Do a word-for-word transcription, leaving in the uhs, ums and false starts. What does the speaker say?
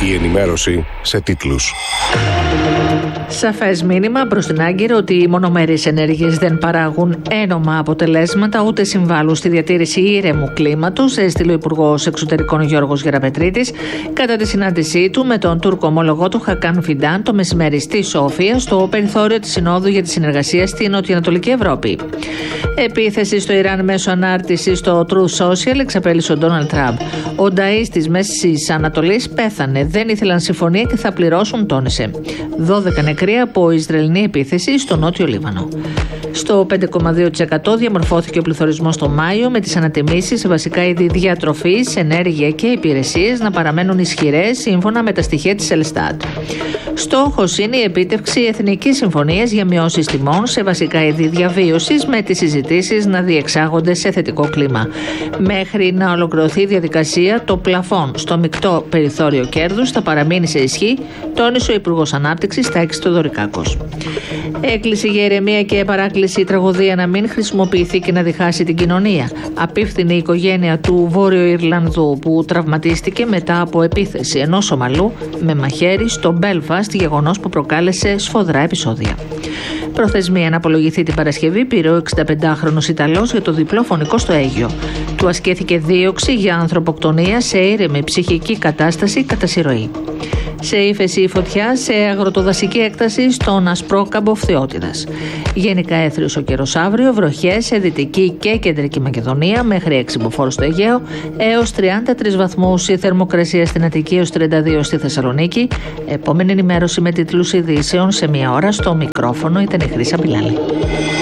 Η ενημέρωση σε τίτλους. Σαφές μήνυμα προς την Άγκυρο ότι οι μονομερείς ενέργειες δεν παράγουν ένομα αποτελέσματα ούτε συμβάλλουν στη διατήρηση ήρεμου κλίματος, έστειλε ο Υπουργός Εξωτερικών Γιώργος Γεραπετρίτης κατά τη συνάντησή του με τον Τούρκο ομολογό του Χακάν Φιντάν το μεσημέρι στη Σόφια, στο περιθώριο της Συνόδου για τη Συνεργασία στη Νοτιοανατολική Ευρώπη. Επίθεση στο Ιράν μέσω ανάρτηση στο Truth Social εξαπέλυσε ο Ντόναλντ Τραμπ. Ο νταΐς της Μέσης Ανατολής πέθανε, δεν ήθελαν συμφωνία και θα πληρώσουν, τόνισε. δώδεκα νεκροί από Ισραηλινή επίθεση στο Νότιο Λίβανο. Στο πέντε κόμμα δύο τοις εκατό διαμορφώθηκε ο πληθωρισμός το Μάιο, με τις ανατιμήσεις σε βασικά είδη διατροφής, ενέργεια και υπηρεσίες να παραμένουν ισχυρές σύμφωνα με τα στοιχεία της Ελστάτ. Στόχος είναι η επίτευξη εθνικής συμφωνίας για μειώσεις τιμών σε βασικά είδη διαβίωσης, με τις συζητήσεις να διεξάγονται σε θετικό κλίμα. Μέχρι να ολοκληρωθεί η διαδικασία, το πλαφόν στο μεικτό περιθώριο κέρδους θα παραμείνει σε ισχύ, τόνισε ο Υπουργός Ανάπτυξης Τάκης Θεοδωρικάκος. Έκκληση για ηρεμία και παράκληση η τραγωδία να μην χρησιμοποιηθεί και να διχάσει την κοινωνία. Απίφθινε η οικογένεια του Βόρειο Ιρλανδού που τραυματίστηκε μετά από επίθεση ενός Σομαλού με μαχαίρι στο Μπέλφαστ, γεγονός που προκάλεσε σφοδρά επεισόδια. Προθεσμία να απολογηθεί την Παρασκευή πήρε ο εξηνταπεντάχρονος Ιταλός για το διπλό φωνικό στο Αίγιο. Του ασκέθηκε δίωξη για ανθρωποκτονία σε ήρεμη ψυχική κατάσταση κατά συρροή. Σε ύφεση η φωτιά σε αγροτοδασική έκταση στον Ασπρόκαμπο Φθιώτιδας. Γενικά έθριος ο καιρός αύριο, βροχές σε δυτική και κεντρική Μακεδονία μέχρι έξι μποφόρ στο Αιγαίο έως τριάντα τρεις βαθμούς, η θερμοκρασία στην Αττική έως τριάντα δύο στη Θεσσαλονίκη. Επόμενη ενημέρωση με τίτλους ειδήσεων σε μία ώρα. Στο μικρόφωνο ήταν η Χρύσα Μπιλάλη.